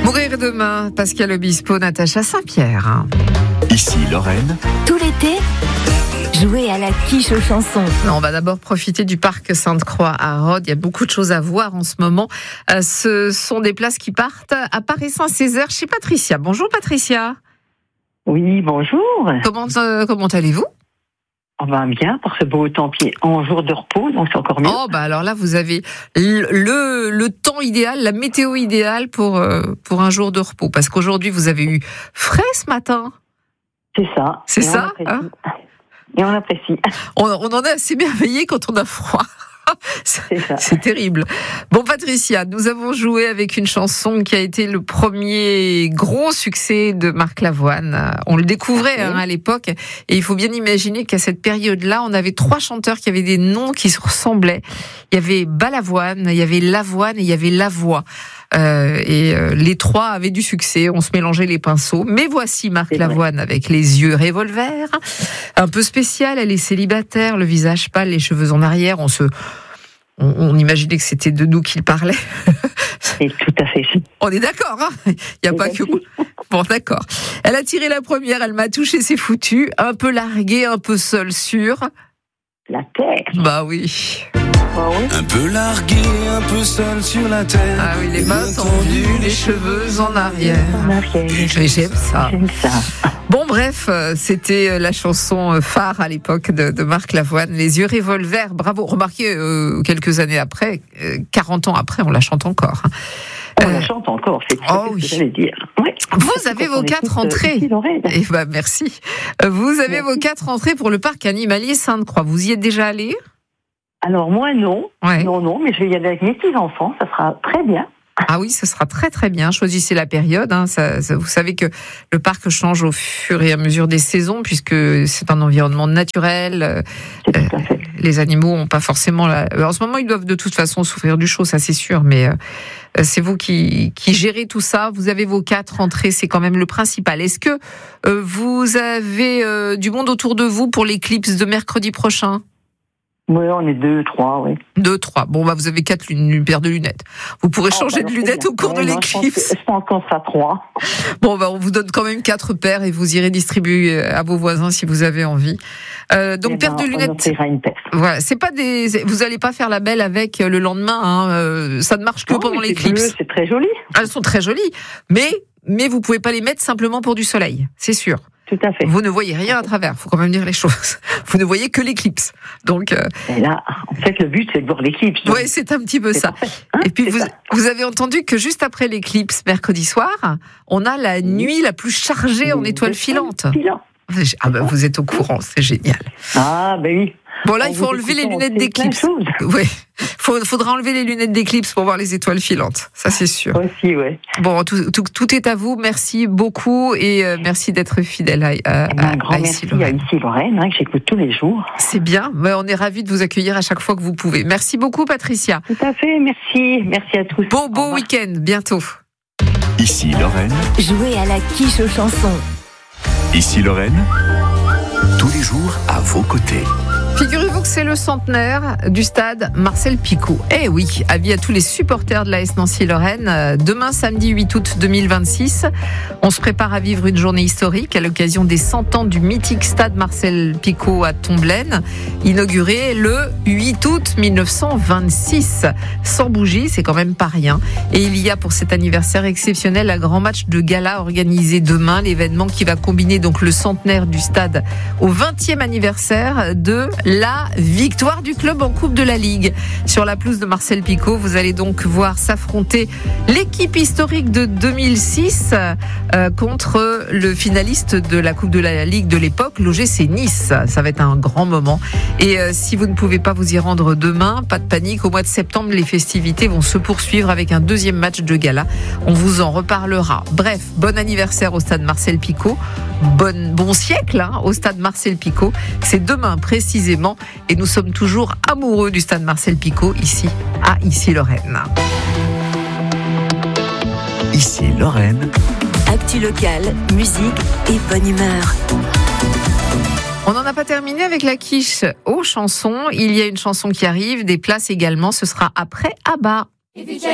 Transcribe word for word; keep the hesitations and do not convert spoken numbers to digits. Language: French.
Mourir demain, Pascal Obispo, Natacha Saint-Pierre. Ici Lorraine. Tout l'été, jouer à la quiche aux chansons. On va d'abord profiter du parc Sainte-Croix à Rhodes. Il y a beaucoup de choses à voir en ce moment. Euh, ce sont des places qui partent à Paris-Saint-Césaire chez Patricia. Bonjour Patricia. Oui, bonjour. Comment, euh, comment allez-vous ? On va bien pour ce beau temps pied en jour de repos, donc c'est encore mieux. Oh, bah alors là, vous avez le, le, le temps idéal, la météo idéale pour, euh, pour un jour de repos. Parce qu'aujourd'hui, vous avez eu frais ce matin. C'est ça. C'est Et ça, on hein ? Et on apprécie. On, on en est assez merveillé quand on a froid. C'est ça. C'est terrible. Bon, Patricia, nous avons joué avec une chanson qui a été le premier gros succès de Marc Lavoine. On le découvrait hein, à l'époque, et il faut bien imaginer qu'à cette période-là, on avait trois chanteurs qui avaient des noms qui se ressemblaient. Il y avait Balavoine, il y avait Lavoine et il y avait Lavoie. Euh, et euh, les trois avaient du succès, on se mélangeait les pinceaux. Mais voici Marc C'est Lavoine vrai. avec les yeux revolver, un peu spécial, elle est célibataire, le visage pâle, les cheveux en arrière, on se... On, on imaginait que c'était de nous qu'il parlait. C'est tout à fait. On est d'accord, hein ? Il n'y a pas que moi. Bon, d'accord. Elle a tiré la première, elle m'a touché, c'est foutu. Un peu larguée, un peu seule sur... La terre. Bah oui. Ah oui. Un peu largué, un peu seul sur la terre. Ah oui, les mains tendues, les cheveux en arrière. En arrière. Mais j'aime ça. J'aime ça. Bon, bref, euh, c'était la chanson phare à l'époque de, de Marc Lavoine, Les yeux revolver. Bravo. Remarquez, euh, quelques années après, euh, quarante ans après, on la chante encore. hein. On Euh, la chante encore, c'est oh ce oui. que j'allais dire. Ouais. Vous avez vos quatre entrées. Eh ben, merci. Euh, Vous avez Merci. vos quatre entrées pour le parc animalier Sainte-Croix. Vous y êtes déjà allé ? Alors moi non, Ouais. non, non, mais je vais y aller avec mes petits-enfants, ça sera très bien. Ah oui, ce sera très très bien. Choisissez la période. Hein. Ça, ça, vous savez que le parc change au fur et à mesure des saisons, puisque c'est un environnement naturel. Euh, C'est tout à fait. les animaux n'ont pas forcément... La... En ce moment, ils doivent de toute façon souffrir du chaud, ça c'est sûr, mais euh, c'est vous qui, qui gérez tout ça. Vous avez vos quatre entrées, c'est quand même le principal. Est-ce que euh, vous avez euh, du monde autour de vous pour l'éclipse de mercredi prochain ? Oui, on est deux, trois, oui. Deux, trois. Bon, bah, vous avez quatre lunettes, une paire de lunettes. Vous pourrez Ah, changer bah, de alors, lunettes c'est au cours bien. de Ouais, non, je pense l'éclipse. que- Je pense qu'on sera trois. Bon, bah, on vous donne quand même quatre paires et vous irez distribuer à vos voisins si vous avez envie. Euh, donc, Eh paire ben, de on lunettes. offrira une paire. Voilà, c'est pas des. Vous allez pas faire la belle avec le lendemain. Hein. euh, Ça ne marche que Non, pendant mais c'est l'éclipse. bleu, C'est très joli. Elles sont très jolies, mais mais vous pouvez pas les mettre simplement pour du soleil, c'est sûr. Tout à fait. Vous ne voyez rien à travers. Faut quand même dire les choses. Vous ne voyez que l'éclipse. Donc, euh, Et là, en fait, le but, c'est de voir l'éclipse. donc. ouais, c'est un petit peu C'est ça. parfait, hein, Et puis c'est vous, ça. vous avez entendu que juste après l'éclipse, mercredi soir, on a la nuit la plus chargée en Des étoiles filantes. Filantes. Ah ben vous êtes au courant, c'est génial. Ah, ben oui. Bon là, En il faut vous enlever les écoutant, lunettes on sait plein de d'éclipse. choses. Oui, faut, faudra enlever les lunettes d'éclipse pour voir les étoiles filantes. Ça c'est sûr. Aussi, ouais. Bon, tout, tout, tout est à vous. Merci beaucoup et euh, merci d'être fidèle à, à, Eh ben, à- un grand à merci Ici Lorraine. à Ici Lorraine, hein, que j'écoute tous les jours. C'est bien. Mais on est ravis de vous accueillir à chaque fois que vous pouvez. Merci beaucoup, Patricia. Tout à fait, merci. Merci à tous. Bon, Au beau revoir. week-end. Bientôt. Ici Lorraine. Jouer à la quiche aux chansons. Ici Lorraine. Tous les jours à vos côtés. Figurez-vous que c'est le centenaire du stade Marcel Picaud. Eh oui, avis à tous les supporters de l'A S Nancy-Lorraine. Demain, samedi huit août deux mille vingt-six, on se prépare à vivre une journée historique à l'occasion des cent ans du mythique stade Marcel Picaud à Tomblaine, inauguré le huit août mille neuf cent vingt-six. Sans bougie, c'est quand même pas rien. Et il y a pour cet anniversaire exceptionnel un grand match de gala organisé demain, l'événement qui va combiner donc le centenaire du stade au vingtième anniversaire de la victoire du club en Coupe de la Ligue. Sur la pelouse de Marcel Picaud, vous allez donc voir s'affronter l'équipe historique de deux mille six euh, contre le finaliste de la Coupe de la Ligue de l'époque, l'O G C Nice. Ça va être un grand moment. Et euh, si vous ne pouvez pas vous y rendre demain, pas de panique, au mois de septembre, les festivités vont se poursuivre avec un deuxième match de gala. On vous en reparlera. Bref, bon anniversaire au stade Marcel Picaud. Bonne, bon siècle hein, au stade Marcel Picaud. C'est demain précisément et nous sommes toujours amoureux du stade Marcel Picaud ici à Ici Lorraine. Ici Lorraine. Actu locale, musique et bonne humeur. On n'en a pas terminé avec la quiche aux chansons. Il y a une chanson qui arrive, des places également. Ce sera après Abba.